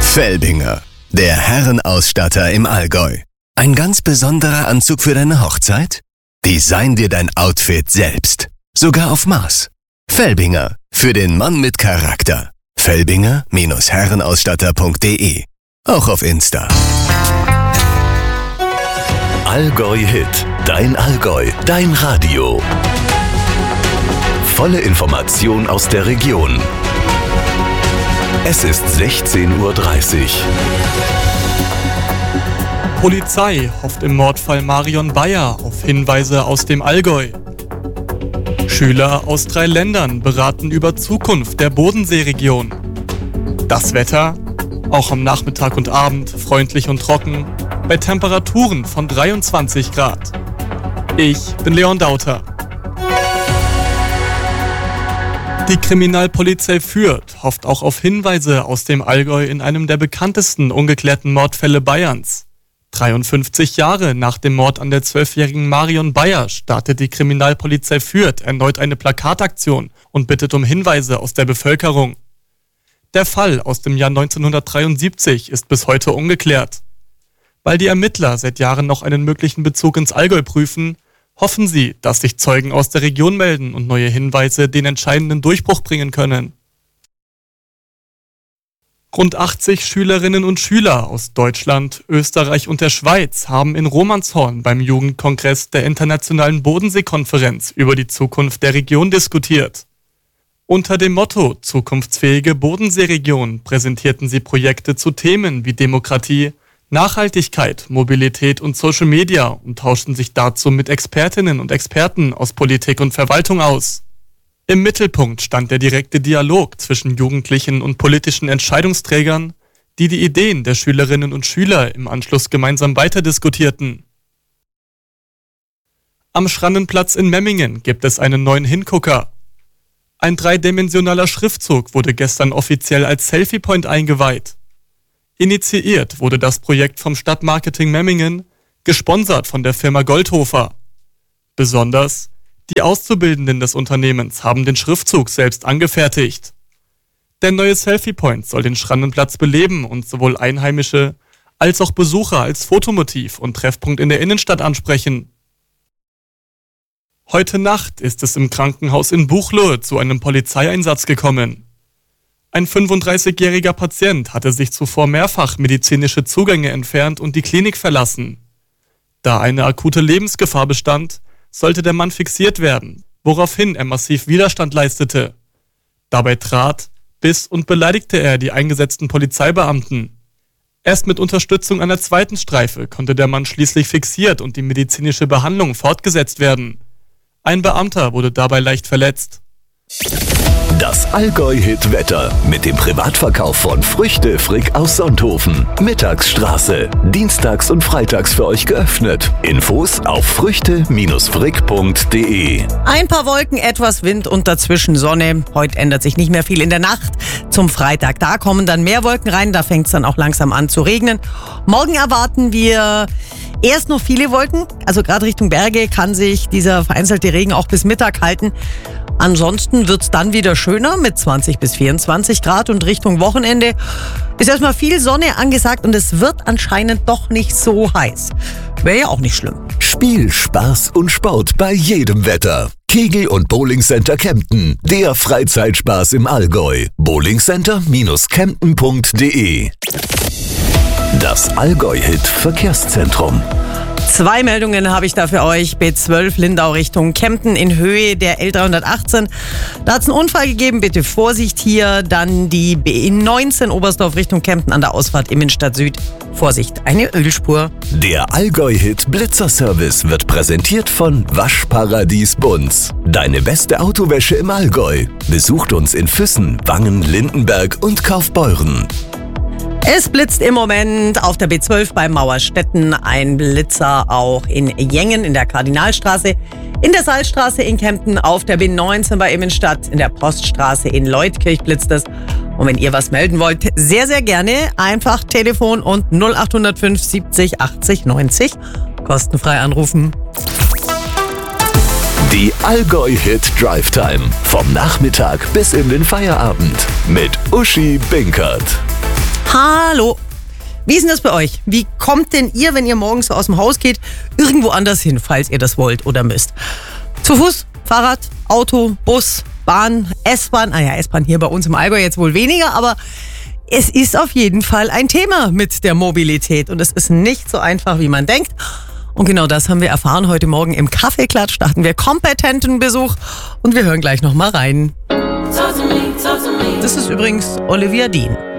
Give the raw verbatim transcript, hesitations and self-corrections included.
Felbinger, der Herrenausstatter im Allgäu. Ein ganz besonderer Anzug für deine Hochzeit? Design dir dein Outfit selbst. Sogar auf Maß. Felbinger, für den Mann mit Charakter. Felbinger Herrenausstatter punkt de. Auch auf Insta. Allgäu Hit, dein Allgäu, dein Radio. Volle Information aus der Region. Es ist sechzehn Uhr dreißig. Polizei hofft im Mordfall Marion Bayer auf Hinweise aus dem Allgäu. Schüler aus drei Ländern beraten über Zukunft der Bodenseeregion. Das Wetter? Auch am Nachmittag und Abend freundlich und trocken, bei Temperaturen von dreiundzwanzig Grad. Ich bin Leon Dauter. Die Kriminalpolizei Fürth hofft auch auf Hinweise aus dem Allgäu in einem der bekanntesten ungeklärten Mordfälle Bayerns. dreiundfünfzig Jahre nach dem Mord an der zwölfjährigen Marion Bayer startet die Kriminalpolizei Fürth erneut eine Plakataktion und bittet um Hinweise aus der Bevölkerung. Der Fall aus dem Jahr neunzehnhundertdreiundsiebzig ist bis heute ungeklärt. Weil die Ermittler seit Jahren noch einen möglichen Bezug ins Allgäu prüfen, hoffen sie, dass sich Zeugen aus der Region melden und neue Hinweise den entscheidenden Durchbruch bringen können. Rund achtzig Schülerinnen und Schüler aus Deutschland, Österreich und der Schweiz haben in Romanshorn beim Jugendkongress der Internationalen Bodenseekonferenz über die Zukunft der Region diskutiert. Unter dem Motto Zukunftsfähige Bodenseeregion präsentierten sie Projekte zu Themen wie Demokratie, Nachhaltigkeit, Mobilität und Social Media und tauschten sich dazu mit Expertinnen und Experten aus Politik und Verwaltung aus. Im Mittelpunkt stand der direkte Dialog zwischen Jugendlichen und politischen Entscheidungsträgern, die die Ideen der Schülerinnen und Schüler im Anschluss gemeinsam weiterdiskutierten. Am Schrannenplatz in Memmingen gibt es einen neuen Hingucker. Ein dreidimensionaler Schriftzug wurde gestern offiziell als Selfie Point eingeweiht. Initiiert wurde das Projekt vom Stadtmarketing Memmingen, gesponsert von der Firma Goldhofer. Besonders die Auszubildenden des Unternehmens haben den Schriftzug selbst angefertigt. Der neue Selfie Point soll den Schrannenplatz beleben und sowohl Einheimische als auch Besucher als Fotomotiv und Treffpunkt in der Innenstadt ansprechen. Heute Nacht ist es im Krankenhaus in Buchloe zu einem Polizeieinsatz gekommen. Ein fünfunddreißigjähriger Patient hatte sich zuvor mehrfach medizinische Zugänge entfernt und die Klinik verlassen. Da eine akute Lebensgefahr bestand, sollte der Mann fixiert werden, woraufhin er massiv Widerstand leistete. Dabei trat, biss und beleidigte er die eingesetzten Polizeibeamten. Erst mit Unterstützung einer zweiten Streife konnte der Mann schließlich fixiert und die medizinische Behandlung fortgesetzt werden. Ein Beamter wurde dabei leicht verletzt. Das Allgäu-Hit-Wetter mit dem Privatverkauf von Früchte Frick aus Sonthofen. Mittagsstraße. Dienstags und freitags für euch geöffnet. Infos auf früchte Frick punkt de. Ein paar Wolken, etwas Wind und dazwischen Sonne. Heute ändert sich nicht mehr viel in der Nacht. Zum Freitag, da kommen dann mehr Wolken rein. Da fängt es dann auch langsam an zu regnen. Morgen erwarten wir erst noch viele Wolken. Also gerade Richtung Berge kann sich dieser vereinzelte Regen auch bis Mittag halten. Ansonsten wird es dann wieder schöner mit zwanzig bis vierundzwanzig Grad und Richtung Wochenende ist erstmal viel Sonne angesagt und es wird anscheinend doch nicht so heiß. Wäre ja auch nicht schlimm. Spiel, Spaß und Sport bei jedem Wetter. Kegel- und Bowling Center Kempten, der Freizeitspaß im Allgäu. bowlingcenter Kempten punkt de. Das Allgäu-Hit Verkehrszentrum. Zwei Meldungen habe ich da für euch. B zwölf Lindau Richtung Kempten in Höhe der L dreihundertachtzehn. Da hat es einen Unfall gegeben, bitte Vorsicht hier. Dann die B neunzehn Oberstdorf Richtung Kempten an der Ausfahrt Immenstadt Süd. Vorsicht, eine Ölspur. Der Allgäu-Hit Blitzerservice wird präsentiert von Waschparadies Bunz. Deine beste Autowäsche im Allgäu. Besucht uns in Füssen, Wangen, Lindenberg und Kaufbeuren. Es blitzt im Moment auf der B zwölf bei Mauerstetten, ein Blitzer auch in Jengen in der Kardinalstraße, in der Salzstraße in Kempten, auf der B neunzehn bei Immenstadt, in der Poststraße in Leutkirch blitzt es. Und wenn ihr was melden wollt, sehr, sehr gerne, einfach Telefon und null acht null fünf siebzig achtzig neunzig, kostenfrei anrufen. Die Allgäu-Hit Drive Time. Vom Nachmittag bis in den Feierabend mit Uschi Binkert. Hallo. Wie ist denn das bei euch? Wie kommt denn ihr, wenn ihr morgens so aus dem Haus geht, irgendwo anders hin, falls ihr das wollt oder müsst? Zu Fuß, Fahrrad, Auto, Bus, Bahn, S-Bahn. Ah ja, S-Bahn hier bei uns im Allgäu jetzt wohl weniger, aber es ist auf jeden Fall ein Thema mit der Mobilität und es ist nicht so einfach, wie man denkt. Und genau das haben wir erfahren heute Morgen im Kaffeeklatsch. Da hatten wir kompetenten Besuch und wir hören gleich noch mal rein. Das ist übrigens Olivia Dean.